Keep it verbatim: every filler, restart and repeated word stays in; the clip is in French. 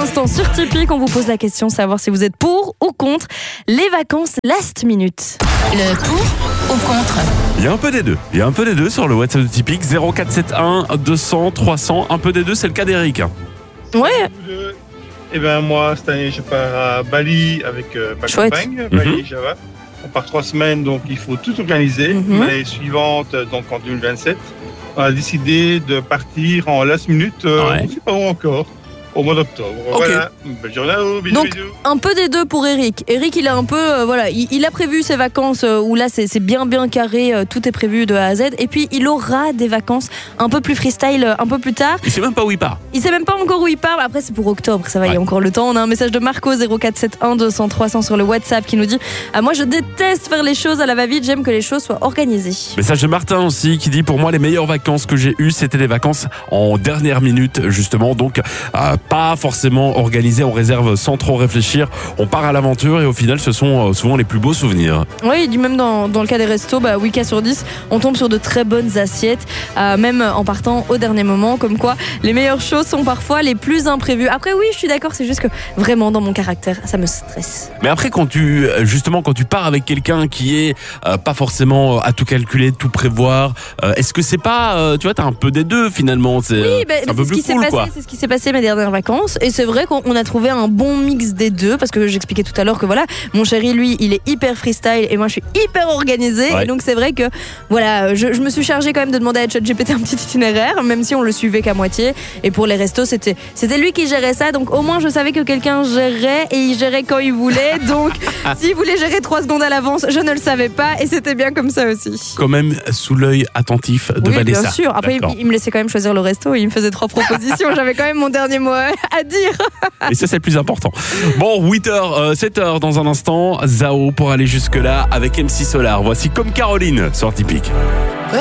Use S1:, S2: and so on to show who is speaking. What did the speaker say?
S1: instant sur Tipeee qu'on vous pose la question, savoir si vous êtes pour ou contre les vacances last minute.
S2: Le pour ou contre?
S3: Il y a un peu des deux. Il y a un peu des deux sur le WhatsApp de Tipeee. zéro quatre sept un deux cents trois cents. Un peu des deux, c'est le cas d'Eric.
S1: Ouais.
S4: Eh ben moi, cette année, je pars à Bali avec euh, ma
S1: Chouette.
S4: compagne, Bali, Java. On part trois semaines, donc il faut tout organiser.
S1: Mhm.
S4: L'année suivante, donc en deux mille vingt-sept, on a décidé de partir en last minute, euh,
S3: Ouais.
S4: on ne sait pas où encore, au mois d'octobre.
S3: Ok.
S4: Voilà, belle journée à vous, bisous,
S1: Donc,
S4: bisous.
S1: un peu des deux pour Eric. Eric, il a un peu, euh, voilà, il, il a prévu ses vacances euh, où là, c'est, c'est bien, bien carré, euh, tout est prévu de A à Z. Et puis, il aura des vacances un peu plus freestyle, euh, un peu plus tard.
S3: Il sait même pas où il part.
S1: Il sait même pas encore où il part. Après, c'est pour octobre, ça va, il y a
S3: Ouais.
S1: encore le temps. On a un message de Marco, zéro quatre sept un deux cents trois cents sur le WhatsApp qui nous dit ah, moi, je déteste faire les choses à la va-vite, j'aime que les choses soient organisées.
S3: Message de Martin aussi qui dit pour moi les meilleures vacances que j'ai eues c'était les vacances en dernière minute justement, donc euh, pas forcément organisées, on réserve sans trop réfléchir, on part à l'aventure et au final ce sont euh, souvent les plus beaux souvenirs.
S1: Oui, il dit même dans, dans le cas des restos, bah, huit cas sur dix, on tombe sur de très bonnes assiettes, euh, même en partant au dernier moment, comme quoi les meilleures choses sont parfois les plus imprévues. Après oui, je suis d'accord, c'est juste que vraiment dans mon caractère, ça me stresse.
S3: Mais après quand tu justement quand tu pars avec quelqu'un qui est euh, pas forcément à tout calculer, tout prévoir, euh, est-ce que c'est pas euh, tu vois t'as un peu des deux finalement, c'est, euh,
S1: Oui, bah,
S3: c'est un
S1: c'est
S3: peu
S1: ce
S3: plus
S1: qui s'est
S3: cool
S1: passé,
S3: quoi.
S1: c'est ce qui s'est passé mes dernières vacances et c'est vrai qu'on on a trouvé un bon mix des deux parce que j'expliquais tout à l'heure que voilà, mon chéri lui, il est hyper freestyle et moi je suis hyper organisée
S3: Ouais.
S1: et donc c'est vrai que voilà, je, je me suis chargée quand même de demander à ChatGPT un petit itinéraire même si on le suivait qu'à moitié et pour les restos, c'était c'était lui qui gérait ça donc au moins je savais que quelqu'un gérait et il gérait quand il voulait donc s'il voulait gérer trois secondes à l'avance, je ne le savais pas et c'était bien comme ça aussi.
S3: Quand même sous l'œil attentif de
S1: Oui,
S3: Vanessa.
S1: bien sûr. Après, il,
S3: D'accord.
S1: il me laissait quand même choisir le resto. Il me faisait trois propositions. J'avais quand même mon dernier mot à à dire.
S3: Et ça, c'est le plus important. Bon, huit heures, sept heures dans un instant. Zao pour aller jusque-là avec M C Solar. Voici Comme Caroline sur Tipeee.